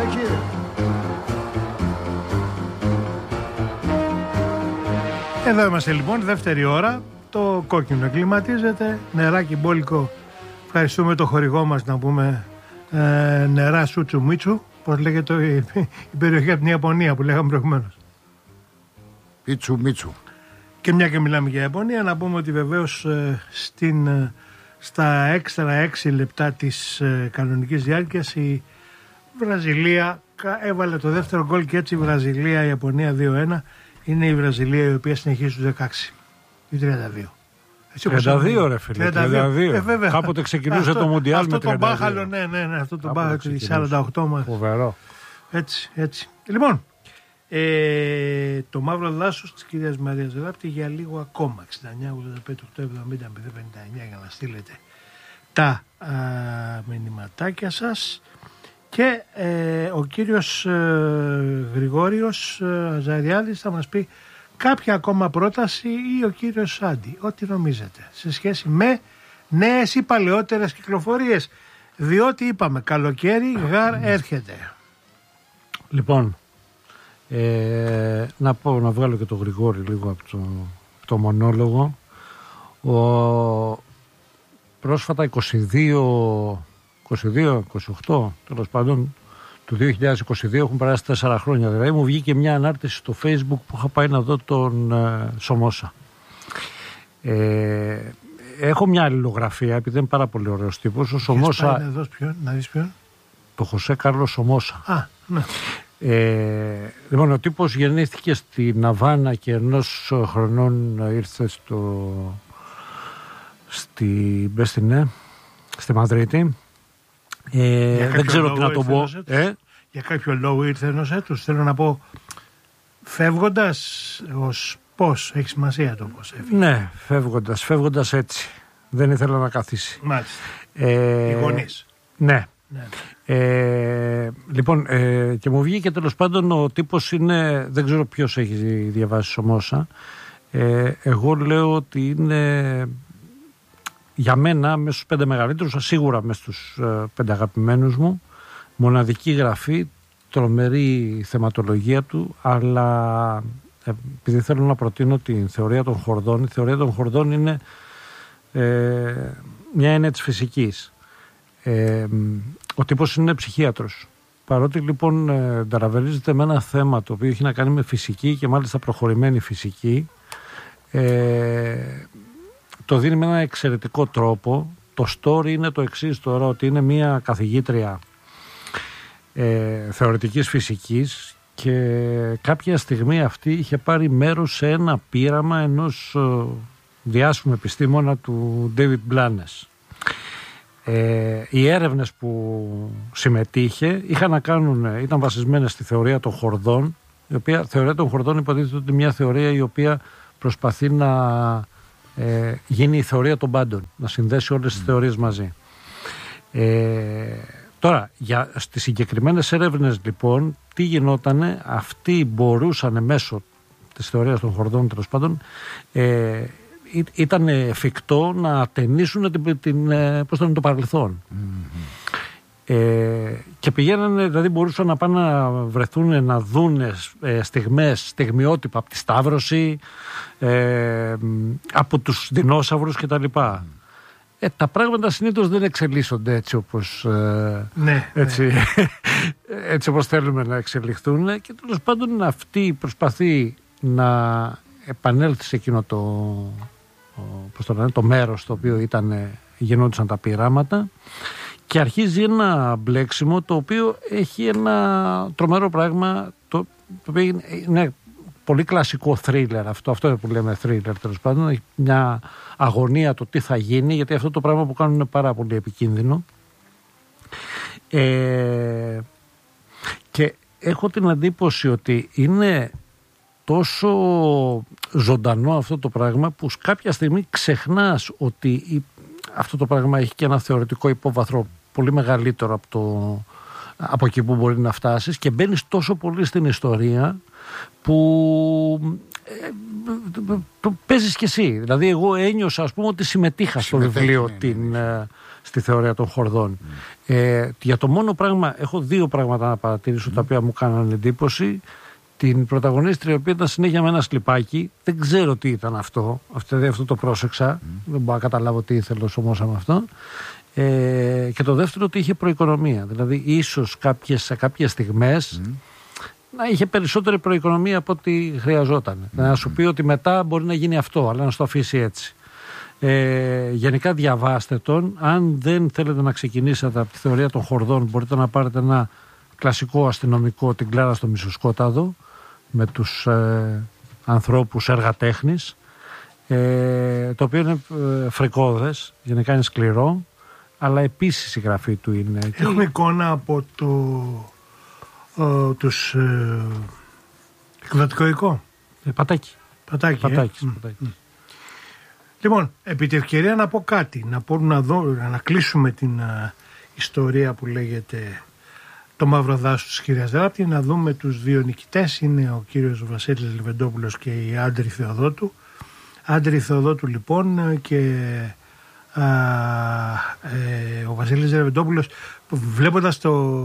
Εδώ είμαστε λοιπόν, δεύτερη ώρα. Το κόκκινο εγκληματίζεται. Νεράκι μπόλικο. Ευχαριστούμε το χορηγό μας, να πούμε, νερά Σούτσου Μίτσου. Πώς λέγεται η περιοχή από την Ιαπωνία που λέγαμε προηγουμένως. Πίτσου Μίτσου. Και μια και μιλάμε για Ιαπωνία, να πούμε ότι βεβαίως στα έξτρα 6 λεπτά της κανονικής διάρκειας η Βραζιλία έβαλε το δεύτερο γκολ και έτσι η Βραζιλία-Ιαπωνία 2-1. Είναι η Βραζιλία η οποία συνεχίζει στους 16 ή 32. 32 ρε φίλε, 32. Κάποτε ξεκινούσε το Μουντιάλ με 32. Αυτό το μπάχαλο, ναι, αυτό το μπάχαλο, 48 μας. Φοβερό. Έτσι. Λοιπόν, το μαύρο δάσος της κυρίας Μαρίας Ράπτη για λίγο ακόμα. 69, 85, 8, 70, 59 για να στείλετε τα μηνυματάκια σας. Και ο κύριος Γρηγόριος Αζαριάδης θα μας πει κάποια ακόμα πρόταση, ή ο κύριος Σάντι, ό,τι νομίζετε, σε σχέση με νέες ή παλαιότερες κυκλοφορίες. Διότι είπαμε, καλοκαίρι γάρ έρχεται. Λοιπόν, να βγάλω και το Γρηγόρη λίγο από το μονόλογο. Πρόσφατα 28, τέλος πάντων, του 2022, έχουν περάσει 4 χρόνια. Δηλαδή μου βγήκε μια ανάρτηση στο Facebook που είχα πάει να δω τον Σομόσα. Έχω μια αλληλογραφία, επειδή είναι πάρα πολύ ωραίος τύπος. Ο Σομόσα. Να δεις ποιον. Το Χωσέ Κάρλος Σομόσα. Ναι. Λοιπόν, ο τύπος γεννήθηκε στη Ναβάνα και 1 χρονών ήρθε στη Μαδρίτη. Δεν ξέρω τι να το πω. Για κάποιο λόγο ήρθε ενός έτους. Θέλω να πω, φεύγοντας ως πώς, έχει σημασία το πώς έφυγε. Ναι, φεύγοντας έτσι. Δεν ήθελα να καθίσει. Μάλιστα. Οι γονείς. Ναι. Λοιπόν, και μου βγήκε τέλος πάντων ο τύπος είναι, δεν ξέρω ποιος έχει διαβάσει Σομόσα. Εγώ λέω ότι είναι, για μένα, μέσα στους 5 μεγαλύτερους, σίγουρα μέσα στους 5 αγαπημένους μου, μοναδική γραφή, τρομερή θεματολογία του, αλλά επειδή θέλω να προτείνω την θεωρία των χορδών, η θεωρία των χορδών είναι μια έννοια της φυσικής. Ο τύπος είναι ψυχίατρος. Παρότι λοιπόν ταραβελίζεται με ένα θέμα το οποίο έχει να κάνει με φυσική και μάλιστα προχωρημένη φυσική, το δίνει με ένα εξαιρετικό τρόπο. Το story είναι το εξής τώρα, ότι είναι μια καθηγήτρια θεωρητικής φυσικής και κάποια στιγμή αυτή είχε πάρει μέρος σε ένα πείραμα ενός διάσημου επιστήμονα του David Blanes. Οι έρευνες που συμμετείχε είχαν να κάνουν, ήταν βασισμένες στη θεωρία των χορδών, η οποία θεωρία των χορδών υποτίθεται ότι μια θεωρία η οποία προσπαθεί να γίνει η θεωρία των πάντων, να συνδέσει όλες τις θεωρίες μαζί. Τώρα, στις συγκεκριμένες έρευνες λοιπόν, τι γινότανε, αυτοί μπορούσαν μέσω της θεωρίας των χορδών τέλος πάντων, ήταν εφικτό να ατενίσουν το παρελθόν. Και πηγαίνανε, δηλαδή μπορούσαν να πάνε να βρεθούν, να δουν στιγμές, στιγμιότυπα από τη Σταύρωση, από τους δεινόσαυρους κτλ. Τα πράγματα συνήθως δεν εξελίσσονται έτσι όπως, έτσι όπως θέλουμε να εξελιχθούν, και τέλος πάντων αυτή προσπαθεί να επανέλθει σε εκείνο το μέρος στο οποίο γινόντουσαν τα πειράματα, και αρχίζει ένα μπλέξιμο το οποίο έχει ένα τρομερό πράγμα, το οποίο είναι πολύ κλασικό θρίλερ, αυτό που λέμε θρίλερ τέλος πάντων, έχει μια αγωνία το τι θα γίνει, γιατί αυτό το πράγμα που κάνουν είναι πάρα πολύ επικίνδυνο, και έχω την εντύπωση ότι είναι τόσο ζωντανό αυτό το πράγμα που κάποια στιγμή ξεχνάς ότι αυτό το πράγμα έχει και ένα θεωρητικό υπόβαθρο πολύ μεγαλύτερο από εκεί που μπορεί να φτάσεις, και μπαίνεις τόσο πολύ στην ιστορία που παίζεις κι εσύ. Δηλαδή εγώ ένιωσα, ας πούμε, ότι συμμετείχα στο βιβλίο στη θεωρία των χορδών. Για το μόνο πράγμα, έχω δύο πράγματα να παρατηρήσω τα οποία μου κάνανε εντύπωση. Την πρωταγωνίστρια, η οποία ήταν συνέχεια με ένα σλιπάκι, δεν ξέρω τι ήταν αυτό το πρόσεξα, δεν μπορώ να καταλάβω τι ήθελε όμως με αυτό. Και το δεύτερο, ότι είχε προοικονομία. Δηλαδή, ίσως σε κάποιες στιγμές να είχε περισσότερη προοικονομία από ό,τι χρειαζόταν. Να σου πει ότι μετά μπορεί να γίνει αυτό, αλλά να στο αφήσει έτσι. Γενικά, διαβάστε τον. Αν δεν θέλετε να ξεκινήσετε από τη θεωρία των χορδών, μπορείτε να πάρετε ένα κλασικό αστυνομικό, την Κλάρα στο Μισοσκόταδο, με τους ανθρώπους έργα τέχνης, το οποίο είναι φρικώδες, γενικά είναι σκληρό, αλλά επίσης η γραφή του είναι... Έχουμε εικόνα από τους εκδοτικό οικό. Πατάκι. Λοιπόν, επί τη ευκαιρία να πω κάτι, να κλείσουμε την ιστορία που λέγεται το Μαύρο Δάσος της κυρίας Ράπτη, να δούμε τους δύο νικητές. Είναι ο κύριος Βασίλης Λεβεντόπουλος και η Άντρη Θεοδότου. Άντρη Θεοδότου λοιπόν και ο Βασίλης Λεβεντόπουλος, βλέποντας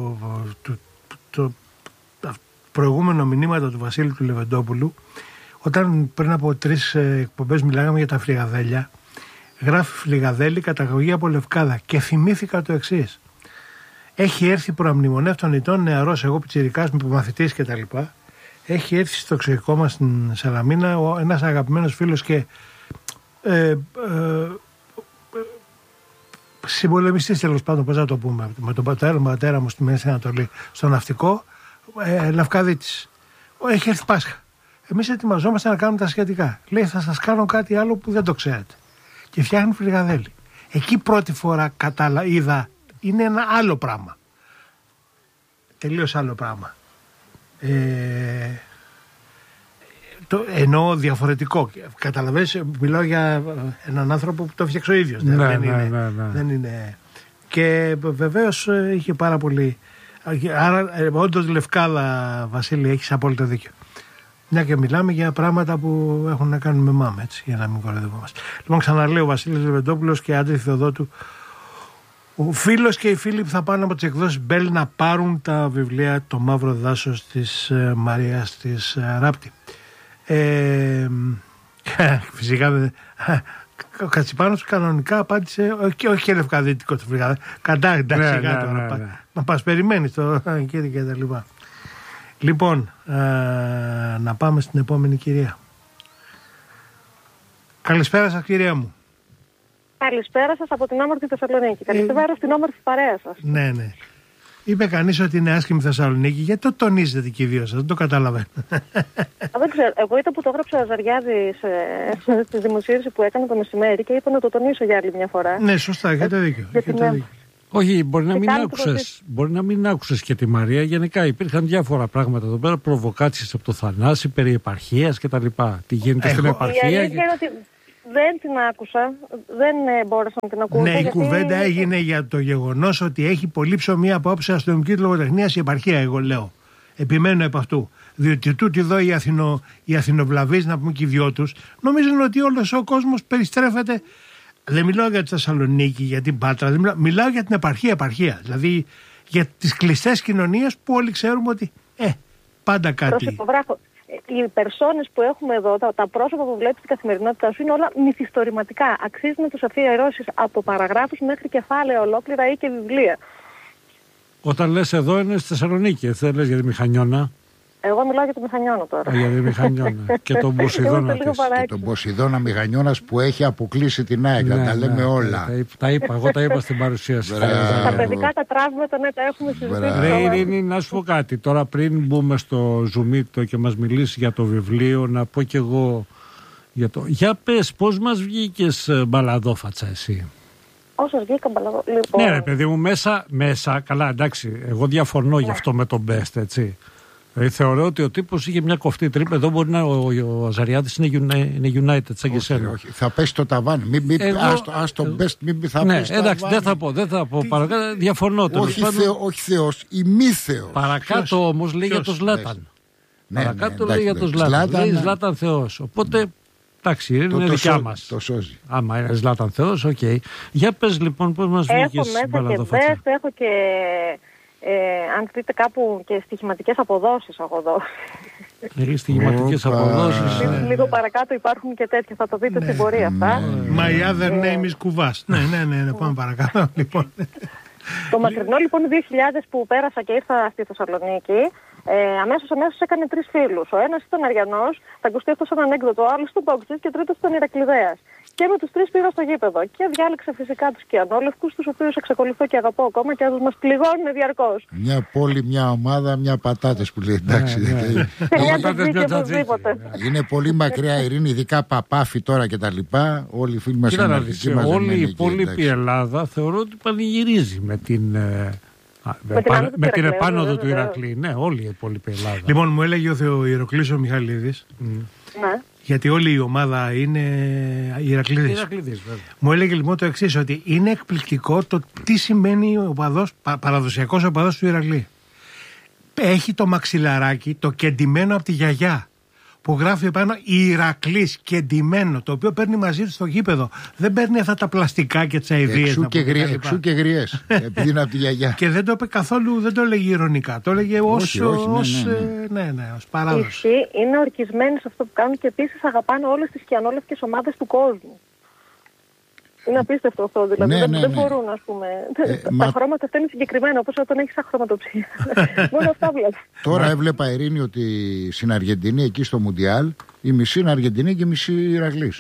το προηγούμενο μηνύματα του Βασίλη του Λεβεντόπουλου, όταν πριν από 3 εκπομπές μιλάγαμε για τα φλιγαδέλια, γράφει φλιγαδέλη καταγωγή από Λευκάδα, και θυμήθηκα το εξής. Έχει έρθει προαμνημονεύτων ετών, νεαρός, εγώ πιτσιρικάς, με μαθητής και τα λοιπά. Έχει έρθει στο εξωτερικό μας στην Σαλαμίνα ένας αγαπημένος φίλος και συμπολεμιστής, τέλος πάντων, πώς να το πούμε, με τον πατέρα μου στη Μέση Ανατολή, στο ναυτικό, Λευκαδίτης. Έχει έρθει Πάσχα. Εμείς ετοιμαζόμαστε να κάνουμε τα σχετικά. Λέει, θα σας κάνω κάτι άλλο που δεν το ξέρετε. Και φτιάχνει φλιγαδέλη. Εκεί πρώτη φορά είδα, είναι ένα άλλο πράγμα. Τελείως άλλο πράγμα. Εννοώ διαφορετικό. Καταλαβαίνεις, μιλάω για έναν άνθρωπο που το έφτιαξε ο ίδιος. Δεν είναι. Και βεβαίως είχε πάρα πολύ. Άρα, όντως, Λευκάδα, Βασίλη, έχεις απόλυτο δίκιο. Μια και μιλάμε για πράγματα που έχουν να κάνουν με μάμα, έτσι, για να μην κοροϊδευόμαστε. Λοιπόν, ξαναλέω, ο Βασίλης Λεβεντόπουλος και Άντρη Θεοδότου. Ο φίλος και οι φίλοι που θα πάνε από τις εκδόσεις Μπέλ να πάρουν τα βιβλία «Το Μαύρο Δάσος» της Μαρίας της Ράπτη. Φυσικά, ο Κατσιπάνος κανονικά απάντησε, όχι και λευκαδίτικο του φρυγάδε. Εντάξει, να πας περιμένεις το κύριε και τα λοιπά. Λοιπόν, να πάμε στην επόμενη κυρία. Καλησπέρα σας, κυρία μου. Καλησπέρα σας από την όμορφη Θεσσαλονίκη. Καλησπέρα στην όμορφη παρέα σας. Ναι. Είπε κανείς ότι είναι άσχημη Θεσσαλονίκη. Γιατί το τονίζετε και οι δύο σας, δεν το καταλαβαίνω. Δεν ξέρω. Εγώ ήταν που το έγραψε ο Αζαριάδης στη δημοσίευση που έκανε το μεσημέρι και είπα να το τονίσω για άλλη μια φορά. Ναι, σωστά, έχετε δίκιο. Όχι, μπορεί να μην άκουσες και τη Μαρία. Γενικά υπήρχαν διάφορα πράγματα εδώ πέρα, προβοκάτσιες από το Θανάση, περί επαρχίας κτλ. Τι γίνεται στην επαρχία. Η αλήθεια είναι ότι δεν την άκουσα, δεν μπόρεσα να την ακούσω. Ναι, η κουβέντα έγινε για το γεγονός ότι έχει πολύ ψωμί από άποψη αστυνομικής λογοτεχνίας η επαρχία, εγώ λέω. Επιμένω επ' αυτού. Διότι τούτοι εδώ οι αθηνοβλαβείς, να πούμε και οι δυο τους, νομίζουν ότι όλος ο κόσμος περιστρέφεται. Δεν μιλάω για τη Θεσσαλονίκη, για την Πάτρα, μιλάω για την επαρχία. Δηλαδή για τις κλειστές κοινωνίες που όλοι ξέρουμε ότι πάντα κάτι. Οι περσόνες που έχουμε εδώ, τα πρόσωπα που βλέπεις στην καθημερινότητά σου είναι όλα μυθιστορηματικά. Αξίζει να τους αφιερώσεις από παραγράφους μέχρι κεφάλαια ολόκληρα ή και βιβλία. Όταν λες εδώ είναι στη Θεσσαλονίκη, δεν λες για τη Μηχανιώνα. Εγώ μιλάω για το Μηχανιώνα τώρα. Για τη Μηχανιώνα. Και τον Ποσειδώνα της. Και τον Ποσειδώνα Μηχανιώνας που έχει αποκλείσει την ΑΕΚ. Τα λέμε όλα. Εγώ τα είπα στην παρουσίαση. Τα παιδικά τα τραύματα, ναι, τα έχουμε συζητήσει. Ειρήνη, να σου πω κάτι. Τώρα πριν μπούμε στο Ζουμίτο και μας μιλήσει για το βιβλίο, να πω κι εγώ για το. Για πες, πώς μας βγήκες μπαλαδόφατσα εσύ? Όσο βγήκα μπαλαδόφατσα. Λοιπόν. Ναι, ρε παιδί μου, μέσα, καλά, εντάξει. Εγώ διαφωνώ γι' αυτό με τον Best, έτσι. Θεωρώ ότι ο τύπος είχε μια κοφτή τρύπα. Εδώ μπορεί να ο Αζαριάδης είναι United, σαν και εσένα. Όχι, θα πέσει το ταβάνι. Ας το Best, μην θα πέσει. Εντάξει, δεν θα πω. Παρακάτω, διαφωνώ. Όχι Θεός, ημίθεος. Παρακάτω όμως λέει για το Ζλάταν. Παρακάτω λέει για το Ζλάταν. Λέει Ζλάταν Θεός. Οπότε Εντάξει, είναι δικιά μας. Το σώζει. Άμα είναι Ζλάταν Θεός, οκ. Για πες λοιπόν πώς μας βγήκες στην Μπαλαδοφάτσα. Έχω μέσα και έχω και, αν δείτε κάπου, και στοιχηματικές αποδόσεις έχω δώσει. Έχει στοιχηματικές αποδόσεις. Λίγο παρακάτω υπάρχουν και τέτοια, θα το δείτε στην πορεία αυτά. My other name is Κουβάς. Ναι, πάμε παρακάτω λοιπόν. Το μακρινό λοιπόν 2000 που πέρασα και ήρθα στη Θεσσαλονίκη, αμέσως έκανε 3 φίλους. Ο ένας ήταν Αριανός, θα ακουστεί αυτό σαν ανέκδοτο, ο άλλος ήταν Παοκτζής και ο τρίτος ήταν Ηρακλειδέας. Και με τους 3 πήγα στο γήπεδο και διάλεξα φυσικά τους κιανόλευκους, τους οποίους εξακολουθώ και αγαπώ ακόμα και άδους μας πληγώνουν διαρκώς. Μια πόλη, μια ομάδα, μια πατάτες που λέει. Εντάξει. Είναι πολύ μακριά, Ειρήνη, ειδικά Παπάφη τώρα και τα λοιπά. Όλοι οι φίλοι μας είναι αρχικοί μας. Όλη η υπόλοιπη Ελλάδα θεωρώ ότι πανηγυρίζει με την επάνωδο του Ηρακλή. Ναι, όλη η υπόλοιπη Ελλάδα. Λοιπόν, μου έλεγε ο Ηρακλής ο Μιχαλίδης. Ναι. Γιατί όλη η ομάδα είναι Ηρακλήδης. Μου έλεγε λοιπόν το εξής, ότι είναι εκπληκτικό το τι σημαίνει ο παραδοσιακός οπαδός του Ηρακλή. Έχει το μαξιλαράκι, το κεντυμένο από τη γιαγιά, που γράφει επάνω Ηρακλής, κεντυμένο, το οποίο παίρνει μαζί του στο γήπεδο. Δεν παίρνει αυτά τα πλαστικά και τις αηδίες. Εξού και γριές, επειδή είναι από τη γιαγιά. Και δεν το είπε καθόλου, δεν το έλεγε ειρωνικά. Το έλεγε ως παράδοση. Είναι ορκισμένοι σε αυτό που κάνουν και επίσης αγαπάνε όλες τις κιανόλευκες ομάδες του κόσμου. Είναι απίστευτο αυτό, δηλαδή. Δεν μπορούν, ας πούμε. Τα χρώματα αυτά είναι συγκεκριμένα, όπως όταν έχεις αχρωματοψία. Μόνο αυτά βλέπω. Τώρα έβλεπα, Ειρήνη, ότι στην Αργεντινή, εκεί στο Μουντιάλ, η μισή είναι Αργεντινή και η μισή Ηρακλής.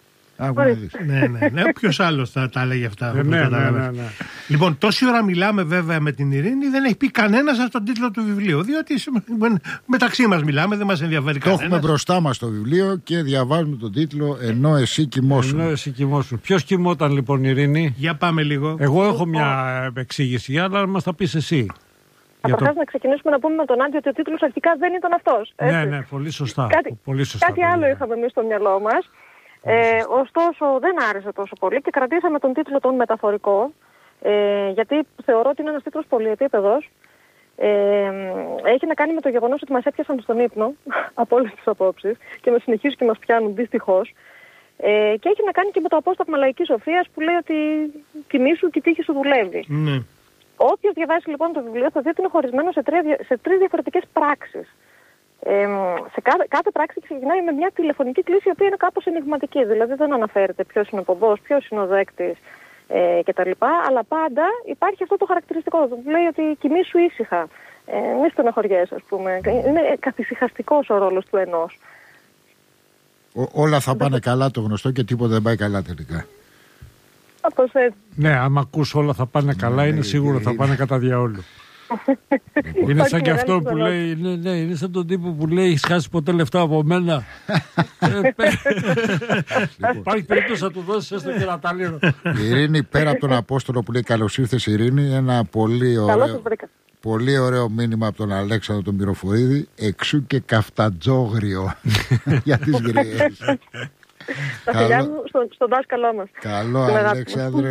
Ναι. Ποιος άλλος θα τα έλεγε αυτά. Λοιπόν, τόση ώρα μιλάμε βέβαια με την Ειρήνη, δεν έχει πει κανένας από τον τίτλο του βιβλίου. Διότι μεταξύ μας μιλάμε, δεν μας ενδιαφέρει κανένας. Το έχουμε μπροστά μας το βιβλίο και διαβάζουμε τον τίτλο Ενώ εσύ κοιμόσουν. Ποιος κοιμόταν λοιπόν, Ειρήνη? Για πάμε λίγο. Εγώ έχω μια εξήγηση, αλλά μας τα πεις εσύ. Καταρχάς να ξεκινήσουμε να πούμε με τον Άντιο ότι ο τίτλος αρχικά δεν ήταν αυτός. Ναι, πολύ σωστά. Κάτι άλλο είχαμε εμείς στο μυαλό μας. Ωστόσο δεν άρεσε τόσο πολύ και κρατήσαμε τον τίτλο τον μεταφορικό, γιατί θεωρώ ότι είναι ένας τίτλος πολυεπίπεδος. Έχει να κάνει με το γεγονός ότι μας έπιασαν στον ύπνο από όλες τις απόψεις και μας συνεχίζουν και μας πιάνουν δυστυχώς, και έχει να κάνει και με το απόσταγμα λαϊκής σοφίας που λέει ότι τιμή σου και η τύχη σου δουλεύει. Όποιος διαβάσει λοιπόν το βιβλίο θα δει ότι είναι χωρισμένο σε 3 διαφορετικές πράξεις. Σε κάθε πράξη ξεκινάει με μια τηλεφωνική κλήση η οποία είναι κάπως ενιγματική. Δηλαδή δεν αναφέρεται ποιος είναι ο ποδός, ποιος είναι ο δέκτης κτλ. Αλλά πάντα υπάρχει αυτό το χαρακτηριστικό. Λέει ότι κοιμήσου ήσυχα. Μη στεναχωριέσαι, ας πούμε. Είναι καθησυχαστικός ο ρόλος του ενός. Όλα θα πάνε καλά, το γνωστό, και τίποτα δεν πάει καλά τελικά. Ναι, άμα ακούς όλα θα πάνε καλά, είναι σίγουρο θα πάνε κατά διαόλου. Είναι σαν και αυτό που λέει, είναι σαν τον τύπο που λέει έχεις χάσει ποτέ λεφτά από μένα. Υπάρχει περίπτωση να του δώσεις έστω και ένα ταλίρο. Η Ειρήνη, πέρα από τον Απόστολο που λέει καλώς ήρθες Ειρήνη, ένα πολύ ωραίο μήνυμα από τον Αλέξανδρο τον Μυροφορίδη, εξού και καφτατζόγριο για τις γριές. Τα φιλιά μου στον δάσκαλό μας. Καλό, Αλέξανδρε.